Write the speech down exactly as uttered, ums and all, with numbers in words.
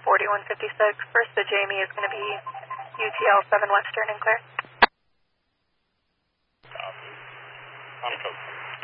forty-one fifty-six. First to Jamie is going to be U T L seven Western and clear. Copy. On code.